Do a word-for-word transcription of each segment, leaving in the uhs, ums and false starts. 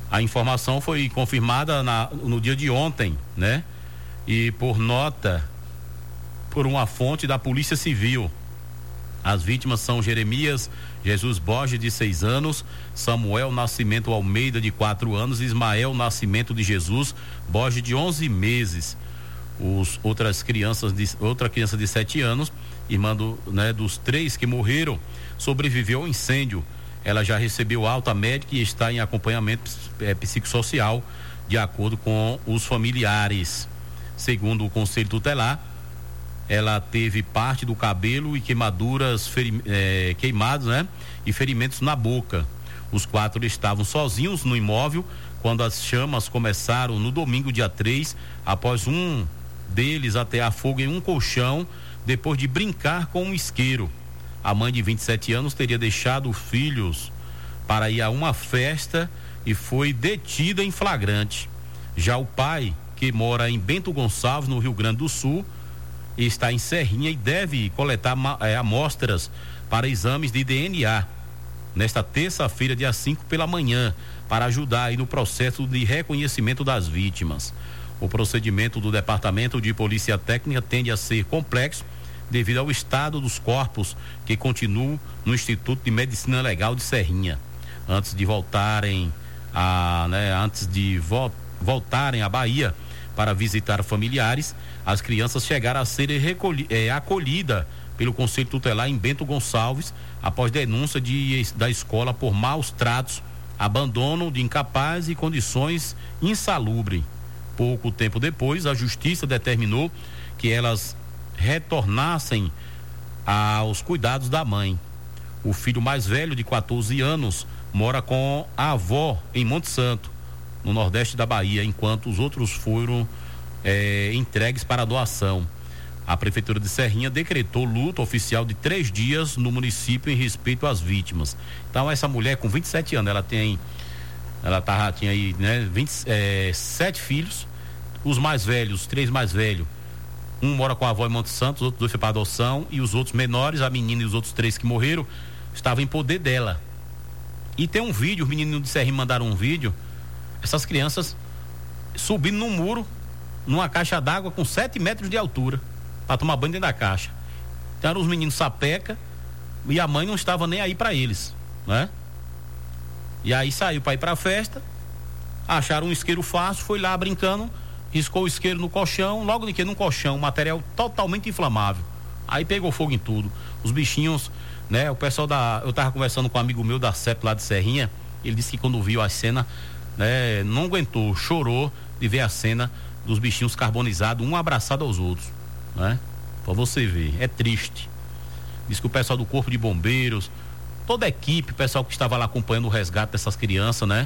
A informação foi confirmada na, no dia de ontem, né? E por nota, por uma fonte da Polícia Civil. As vítimas são Jeremias Jesus Borges, de seis anos, Samuel Nascimento Almeida, de quatro anos, e Ismael Nascimento de Jesus Borges, de onze meses. Os outras crianças de, outra criança de sete anos, irmã do, né, dos três que morreram, sobreviveu ao incêndio. Ela já recebeu alta médica e está em acompanhamento é, psicossocial, de acordo com os familiares. Segundo o Conselho Tutelar, ela teve parte do cabelo e queimaduras, feri, é, queimados, né? E ferimentos na boca. Os quatro estavam sozinhos no imóvel quando as chamas começaram no domingo, dia três, após um deles atear fogo em um colchão, depois de brincar com um isqueiro. A mãe de vinte e sete anos teria deixado os filhos para ir a uma festa e foi detida em flagrante. Já o pai, que mora em Bento Gonçalves, no Rio Grande do Sul, está em Serrinha e deve coletar é, amostras para exames de D N A nesta terça-feira, dia cinco, pela manhã, para ajudar aí no processo de reconhecimento das vítimas. O procedimento do Departamento de Polícia Técnica tende a ser complexo devido ao estado dos corpos que continuam no Instituto de Medicina Legal de Serrinha. Antes de voltarem a, né, antes de vo- voltarem à Bahia para visitar familiares, as crianças chegaram a serem recolhi- é, acolhidas pelo Conselho Tutelar em Bento Gonçalves, após denúncia de, da escola por maus tratos, abandono de incapazes e condições insalubres. Pouco tempo depois, a Justiça determinou que elas retornassem aos cuidados da mãe. O filho mais velho, de quatorze anos, mora com a avó em Monte Santo, no nordeste da Bahia, enquanto os outros foram é, entregues para doação. A Prefeitura de Serrinha decretou luto oficial de três dias no município em respeito às vítimas. Então, essa mulher com vinte e sete anos, ela tem, ela tá, tinha aí, né, vinte, é, sete filhos, os mais velhos, os três mais velhos, um mora com a avó em Monte Santo, os outros dois foram para adoção, e os outros menores, a menina e os outros três que morreram, estavam em poder dela. E tem um vídeo, os meninos de Serrinha mandaram um vídeo, essas crianças subindo num muro, numa caixa d'água com sete metros de altura, para tomar banho dentro da caixa. Então eram os meninos sapeca e a mãe não estava nem aí para eles, né? E aí saiu para ir para a festa, acharam um isqueiro fácil, foi lá brincando, riscou o isqueiro no colchão, logo de que num colchão, material totalmente inflamável. Aí pegou fogo em tudo. Os bichinhos, né? O pessoal da, eu tava conversando com um amigo meu da C E P lá de Serrinha, ele disse que quando viu a cena, né, não aguentou, chorou de ver a cena dos bichinhos carbonizados, um abraçado aos outros, né? Pra você ver, é triste. Diz que o pessoal do Corpo de Bombeiros, toda a equipe, o pessoal que estava lá acompanhando o resgate dessas crianças, né,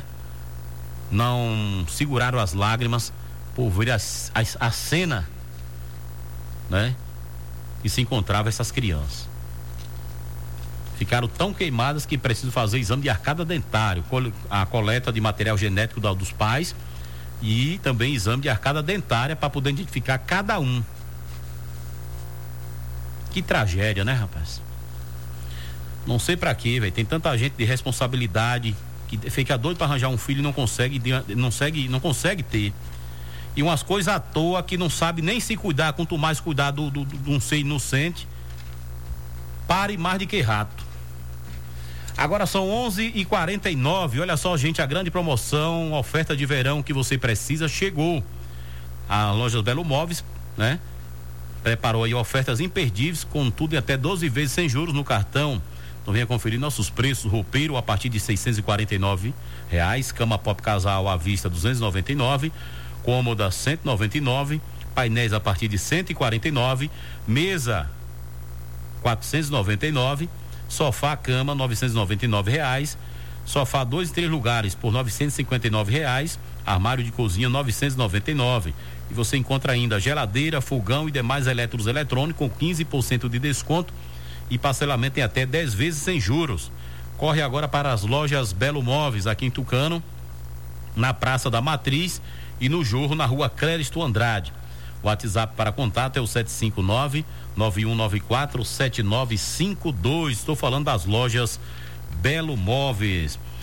não seguraram as lágrimas por ver a, a, a cena, né, que se encontrava essas crianças. Ficaram tão queimadas que precisam fazer exame de arcada dentário, a coleta de material genético da, dos pais, e também exame de arcada dentária para poder identificar cada um. Que tragédia, né, rapaz? Não sei pra quê, velho. Tem tanta gente de responsabilidade que fica doido pra arranjar um filho e não consegue, não consegue, não consegue ter. E umas coisas à toa que não sabe nem se cuidar, quanto mais cuidar do, do, do, de um ser inocente. Pare mais de que rato. Agora são onze e quarenta e nove. Olha só, gente, a grande promoção, oferta de verão que você precisa chegou. A loja Belo Móveis, né, preparou aí ofertas imperdíveis, com tudo em até doze vezes sem juros no cartão. Então venha conferir nossos preços. Roupeiro a partir de seiscentos e quarenta e nove reais, cama pop casal à vista duzentos e noventa e nove, cômoda cento e noventa e nove, painéis a partir de cento e quarenta e nove, mesa quatrocentos e noventa e nove, sofá cama novecentos e noventa e nove reais, sofá dois e três lugares por novecentos e cinquenta e nove reais, armário de cozinha novecentos e noventa e nove. E você encontra ainda geladeira, fogão e demais eletros eletrônicos com quinze por cento de desconto e parcelamento em até dez vezes sem juros. Corre agora para as lojas Belo Móveis aqui em Tucano, na Praça da Matriz e no Jorro, na Rua Clériston Andrade. O WhatsApp para contato é o sete cinco nove, nove um nove quatro, sete nove cinco dois. Estou falando das lojas Belo Móveis.